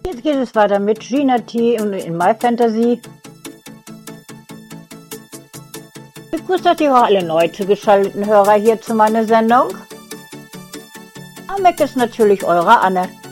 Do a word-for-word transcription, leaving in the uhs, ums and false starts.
Jetzt geht es weiter mit Gina T. und in My Fantasy. Ich begrüße natürlich auch alle neu zugeschalteten Hörer hier zu meiner Sendung. Am Mic ist natürlich eure Anne.